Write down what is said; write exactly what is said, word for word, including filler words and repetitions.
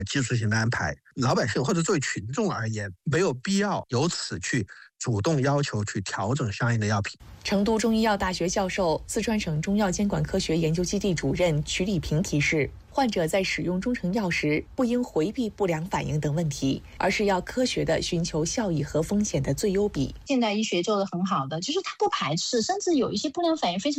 技术性的安排，老百姓或者作为群众而言，没有必要由此去主动要求去调整相应的药品。 成都中医药大学教授、四川省中药监管科学研究基地主任曲礼平提示，患者在使用中成药时，不应回避不良反应等问题，而是要科学地寻求效益和风险的最优比。 现代医学做得很好的，就是它不排斥，甚至有一些不良反应非常